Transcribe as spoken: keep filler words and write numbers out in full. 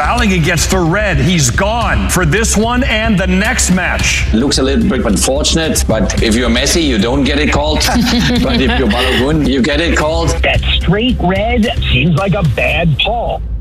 fouling against the red. He's gone for this one and the next match. Looks a little bit unfortunate, but if you're Messi, you don't get it called. But if you're Balogun, you get it called. That straight red seems like a bad call.